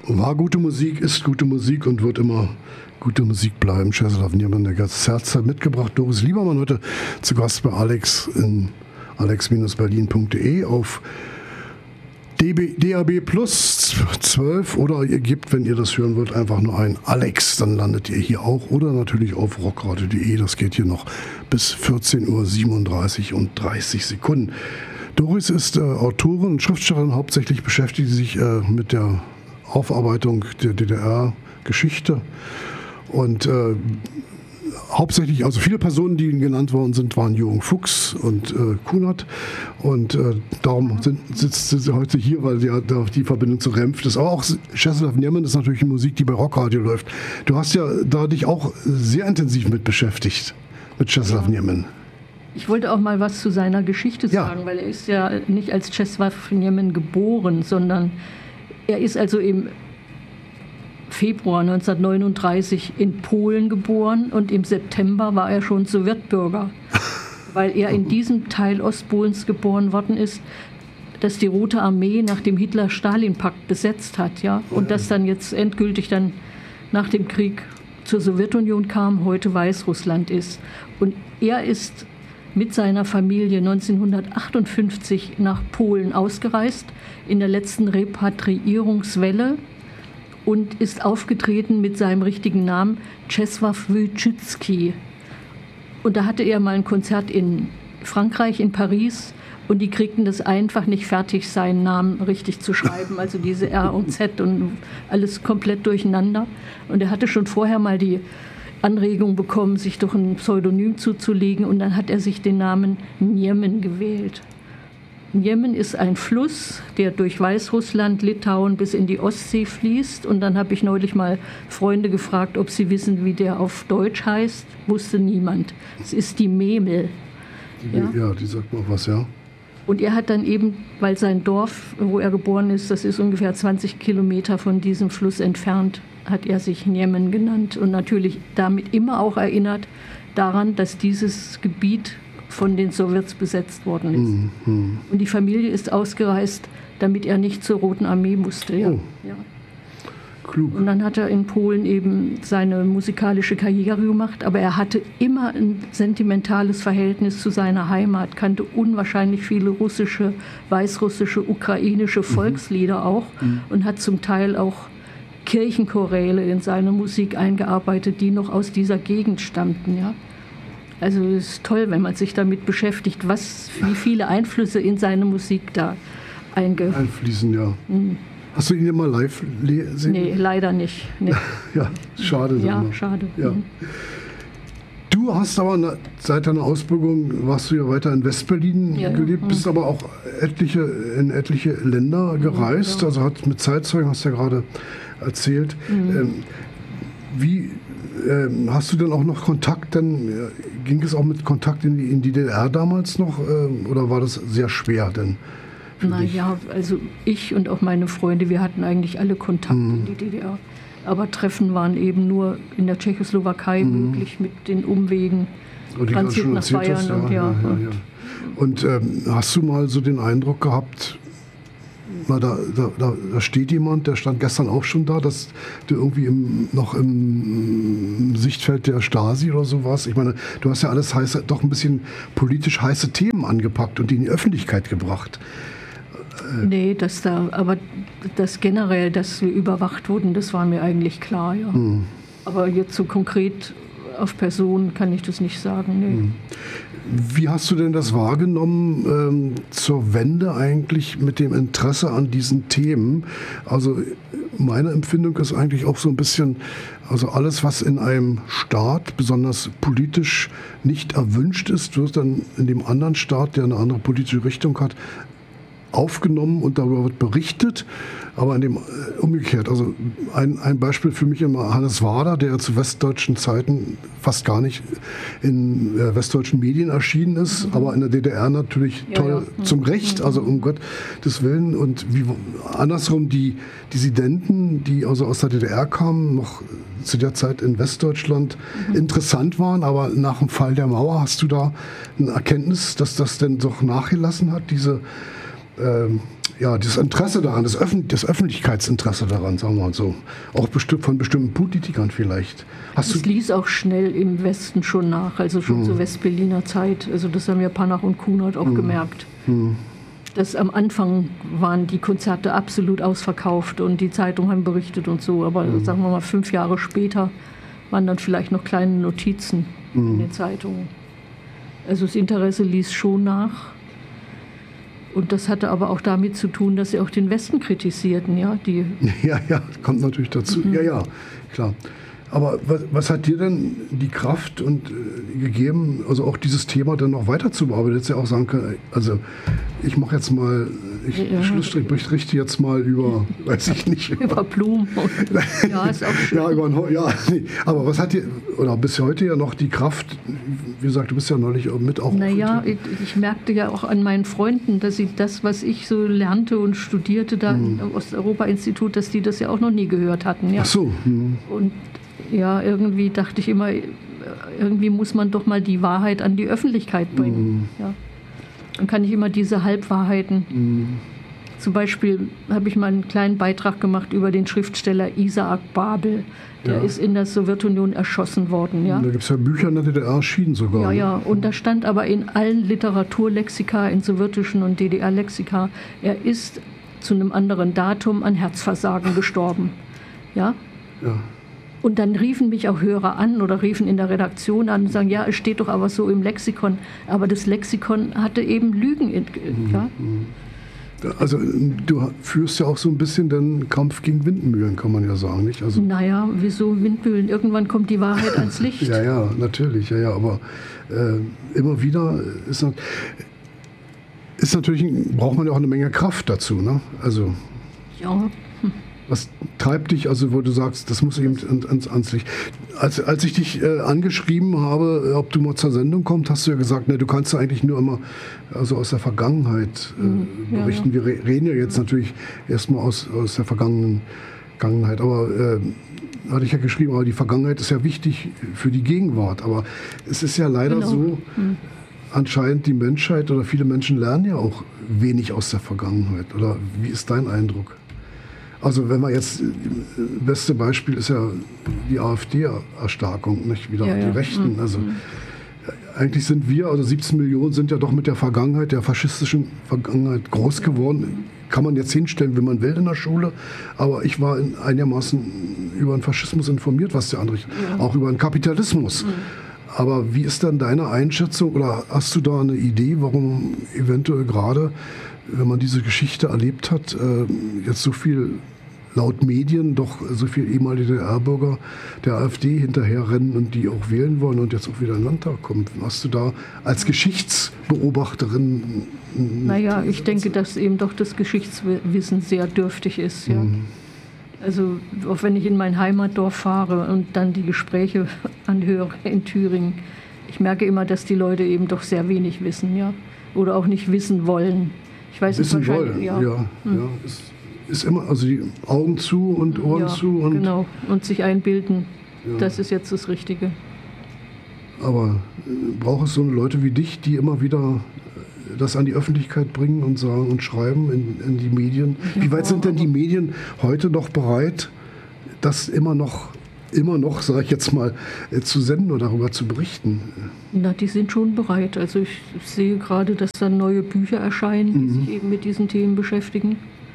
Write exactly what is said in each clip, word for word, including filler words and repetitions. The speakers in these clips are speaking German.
War gute Musik, ist gute Musik und wird immer gute Musik bleiben. Czeslaw Nierman, der ganze Herz hat mitgebracht. Doris Liebermann heute zu Gast bei Alex in alex berlin punkt de auf D A B Plus zwölf oder ihr gebt, wenn ihr das hören wollt, einfach nur ein Alex, dann landet ihr hier auch oder natürlich auf rockradio punkt de. Das geht hier noch bis vierzehn Uhr siebenunddreißig und dreißig Sekunden. Doris ist äh, Autorin und Schriftstellerin, hauptsächlich beschäftigt sie sich äh, mit der Aufarbeitung der D D R-Geschichte und äh, hauptsächlich, also viele Personen, die genannt worden sind, waren Jürgen Fuchs und äh, Kunert und äh, darum sind, sitzt sie heute hier, weil sie da die Verbindung zu Renf ist. Aber auch Czeslaw Nierman ist natürlich Musik, die bei Rockradio läuft. Du hast ja da dich auch sehr intensiv mit beschäftigt, mit Czeslaw ja. Nierman. Ich wollte auch mal was zu seiner Geschichte sagen, ja. weil er ist ja nicht als Czeslaw Nierman geboren, sondern er ist also im Februar neunzehnhundertneununddreißig in Polen geboren und im September war er schon Sowjetbürger, weil er in diesem Teil Ostpolens geboren worden ist, das die Rote Armee nach dem Hitler-Stalin-Pakt besetzt hat, ja, und das dann jetzt endgültig dann nach dem Krieg zur Sowjetunion kam, heute Weißrussland ist. Und er ist mit seiner Familie neunzehnhundertachtundfünfzig nach Polen ausgereist, in der letzten Repatriierungswelle und ist aufgetreten mit seinem richtigen Namen Czesław Wojcicki. Und da hatte er mal ein Konzert in Frankreich, in Paris, und die kriegten das einfach nicht fertig, seinen Namen richtig zu schreiben, also diese R und Z und alles komplett durcheinander. Und er hatte schon vorher mal die Anregung bekommen, sich doch ein Pseudonym zuzulegen, und dann hat er sich den Namen Nierman gewählt. Nierman ist ein Fluss, der durch Weißrussland, Litauen bis in die Ostsee fließt. Und dann habe ich neulich mal Freunde gefragt, ob sie wissen, wie der auf Deutsch heißt. Wusste niemand. Es ist die Memel. Die, ja? ja, die sagt mal was, ja. Und er hat dann eben, weil sein Dorf, wo er geboren ist, das ist ungefähr zwanzig Kilometer von diesem Fluss entfernt, hat er sich Nierman genannt. Und natürlich damit immer auch erinnert daran, dass dieses Gebiet von den Sowjets besetzt worden ist. Mhm. Und die Familie ist ausgereist, damit er nicht zur Roten Armee musste. Ja. Oh. Ja. Klug. Und dann hat er in Polen eben seine musikalische Karriere gemacht, aber er hatte immer ein sentimentales Verhältnis zu seiner Heimat, kannte unwahrscheinlich viele russische, weißrussische, ukrainische Volkslieder auch mhm. und hat zum Teil auch Kirchenchoräle in seine Musik eingearbeitet, die noch aus dieser Gegend stammten. Ja. Also es ist toll, wenn man sich damit beschäftigt, was, wie viele Einflüsse in seine Musik da einge- einfließen. Ja. Mhm. Hast du ihn ja mal live gesehen? Nee, leider nicht. Nee. Ja, schade. Ja, schade. Ja. Mhm. Du hast aber seit deiner Ausbildung, warst du ja weiter in Westberlin ja, gelebt, ja. bist aber auch etliche, in etliche Länder gereist, ja. also hat mit Zeitzeugen, hast du ja gerade erzählt. Mhm. Ähm, wie ähm, hast du denn auch noch Kontakt, denn äh, ging es auch mit Kontakt in die, in die D D R damals noch äh, oder war das sehr schwer denn? Naja, also ich und auch meine Freunde, wir hatten eigentlich alle Kontakt mhm. in die D D R. Aber Treffen waren eben nur in der Tschechoslowakei mhm. möglich mit den Umwegen, Transit nach Bayern. Hast, ja, und, ja, ja, ja, ja. und ähm, hast du mal so den Eindruck gehabt, na, da, da, da steht jemand, der stand gestern auch schon da, dass du irgendwie im, noch im Sichtfeld der Stasi oder so warst? Ich meine, du hast ja alles heiße, doch ein bisschen politisch heiße Themen angepackt und die in die Öffentlichkeit gebracht. Nee, das da, aber das generell, dass wir überwacht wurden, das war mir eigentlich klar, ja. Hm. Aber jetzt so konkret auf Personen kann ich das nicht sagen, nee. Hm. Wie hast du denn das wahrgenommen ähm, zur Wende eigentlich mit dem Interesse an diesen Themen? Also meine Empfindung ist eigentlich auch so ein bisschen, also alles, was in einem Staat besonders politisch nicht erwünscht ist, wird dann in dem anderen Staat, der eine andere politische Richtung hat, aufgenommen und darüber wird berichtet, aber in dem äh, umgekehrt. Also ein, ein Beispiel für mich immer Hannes Wader, der zu westdeutschen Zeiten fast gar nicht in äh, westdeutschen Medien erschienen ist, mhm. aber in der D D R natürlich ja, toll ja. zum Recht, also um Gottes Willen. Und wie andersrum die Dissidenten, die also aus der D D R kamen, noch zu der Zeit in Westdeutschland mhm. interessant waren, aber nach dem Fall der Mauer hast du da eine Erkenntnis, dass das denn doch nachgelassen hat, diese ähm, ja, das Interesse daran, das, Öffn das Öffentlichkeitsinteresse daran, sagen wir mal so. Auch besti von bestimmten Politikern vielleicht. Hast es du ließ auch schnell im Westen schon nach, also schon hm. zur Westberliner Zeit. Also das haben ja Panach und Kunert auch hm. gemerkt. Hm. Dass am Anfang waren die Konzerte absolut ausverkauft und die Zeitungen haben berichtet und so. Aber hm. sagen wir mal, fünf Jahre später waren dann vielleicht noch kleine Notizen hm. in den Zeitungen. Also das Interesse ließ schon nach. Und das hatte aber auch damit zu tun, dass sie auch den Westen kritisierten, ja. Die ja, ja, kommt natürlich dazu. Mhm. Ja, ja, klar. Aber was, was hat dir denn die Kraft und, äh, gegeben, also auch dieses Thema dann noch weiter zu bearbeiten? Jetzt ja auch sagen können, also ich mache jetzt mal, ich ja. Schlussstrich berichte jetzt mal über, weiß ich nicht. Über, über Blumen. Ja, ist auch schön. Ja, über, ja, nee. Aber was hat dir, oder bis heute ja noch die Kraft, wie gesagt, du bist ja neulich mit auch... Naja, ich, ich merkte ja auch an meinen Freunden, dass sie das, was ich so lernte und studierte da mhm. im Osteuropa-Institut, dass die das ja auch noch nie gehört hatten. Ja. Ach so. Mhm. Und ja, irgendwie dachte ich immer, irgendwie muss man doch mal die Wahrheit an die Öffentlichkeit bringen. Mm. Ja. Dann kann ich immer diese Halbwahrheiten. Mm. Zum Beispiel habe ich mal einen kleinen Beitrag gemacht über den Schriftsteller Isaac Babel. Der ja. ist in der Sowjetunion erschossen worden. Ja. Da gibt es ja Bücher in der D D R erschienen sogar. Ja, ja. Und da stand aber in allen Literaturlexika, in sowjetischen und D D R-Lexika, er ist zu einem anderen Datum an Herzversagen gestorben. Ja. Ja. Und dann riefen mich auch Hörer an oder riefen in der Redaktion an und sagen, ja, es steht doch aber so im Lexikon. Aber das Lexikon hatte eben Lügen. Mhm. Ja? Also du führst ja auch so ein bisschen den Kampf gegen Windmühlen, kann man ja sagen, nicht? Also naja, wieso Windmühlen? Irgendwann kommt die Wahrheit ans Licht. Ja, ja, natürlich. Ja, ja, aber äh, immer wieder ist, ist natürlich, braucht man ja auch eine Menge Kraft dazu. Ne? Also, ja. Was treibt dich, also wo du sagst, das muss eben ans, ans Licht. Als, als ich dich äh, angeschrieben habe, ob du mal zur Sendung kommst, hast du ja gesagt, ne, du kannst ja eigentlich nur immer also aus der Vergangenheit äh, berichten. Ja, ja. Wir reden ja jetzt natürlich erstmal aus, aus der vergangenen Vergangenheit. Aber äh, hatte ich ja geschrieben, aber die Vergangenheit ist ja wichtig für die Gegenwart. Aber es ist ja leider genau. so, mhm. anscheinend die Menschheit oder viele Menschen lernen ja auch wenig aus der Vergangenheit. Oder wie ist dein Eindruck? Also wenn man jetzt, das beste Beispiel ist ja die AfD-Erstarkung, nicht wieder ja, die ja. Rechten. Mhm. Also eigentlich sind wir, also siebzehn Millionen sind ja doch mit der Vergangenheit, der faschistischen Vergangenheit groß geworden. Kann man jetzt hinstellen, wie man will in der Schule. Aber ich war in einigermaßen über den Faschismus informiert, was der andere, ja. auch über den Kapitalismus. Mhm. Aber wie ist dann deine Einschätzung oder hast du da eine Idee, warum eventuell gerade, wenn man diese Geschichte erlebt hat, jetzt so viel laut Medien doch so viel ehemalige D D R-Bürger der AfD hinterherrennen und die auch wählen wollen und jetzt auch wieder in den Landtag kommen? Hast du da als Geschichtsbeobachterin... Naja, ich denke, dass eben doch das Geschichtswissen sehr dürftig ist. Ja. Mhm. Also auch wenn ich in mein Heimatdorf fahre und dann die Gespräche anhöre in Thüringen, ich merke immer, dass die Leute eben doch sehr wenig wissen, ja, oder auch nicht wissen wollen. Ich weiß wissen es wollen, ja, ja, hm. ja ist, ist immer, also die Augen zu und Ohren ja, zu und genau und sich einbilden, ja. das ist jetzt das Richtige. Aber äh, braucht es so Leute wie dich, die immer wieder das an die Öffentlichkeit bringen und sagen und schreiben in, in die Medien? Ja, wie weit sind denn die Medien heute noch bereit, das immer noch, immer noch, sage ich jetzt mal, äh, zu senden oder darüber zu berichten? Na, die sind schon bereit. Also ich sehe gerade, dass dann neue Bücher erscheinen, die mhm. sich eben mit diesen Themen beschäftigen.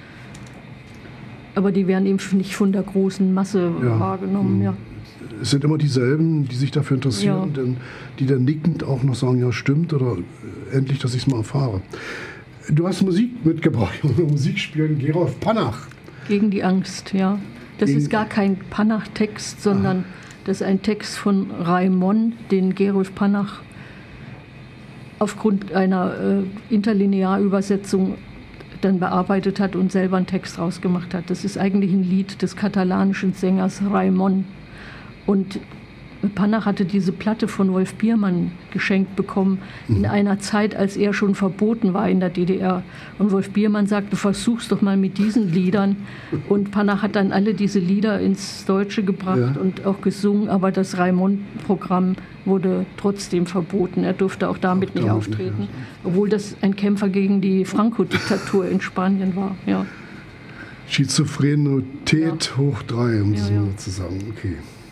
Aber die werden eben nicht von der großen Masse ja. wahrgenommen, mhm. ja. Es sind immer dieselben, die sich dafür interessieren, ja. denn, die dann nickend auch noch sagen, ja stimmt oder äh, endlich, dass ich es mal erfahre. Du hast Musik mitgebracht, Musik spielen, Gerolf Panach. Gegen die Angst, ja. Das Gegen ist gar kein Panach-Text, sondern ah. das ist ein Text von Raimon, den Gerolf Panach aufgrund einer äh, Interlinearübersetzung dann bearbeitet hat und selber einen Text rausgemacht hat. Das ist eigentlich ein Lied des katalanischen Sängers Raimon. Und Panach hatte diese Platte von Wolf Biermann geschenkt bekommen, in einer Zeit, als er schon verboten war in der D D R. Und Wolf Biermann sagte, versuch's doch mal mit diesen Liedern. Und Panach hat dann alle diese Lieder ins Deutsche gebracht ja. und auch gesungen, aber das Raimund-Programm wurde trotzdem verboten. Er durfte auch damit auch nicht damit auftreten, nicht, ja. obwohl das ein Kämpfer gegen die Franco-Diktatur in Spanien war. Ja. Schizophrenität ja. hoch drei, um ja, es ja. mal zu sagen. Okay.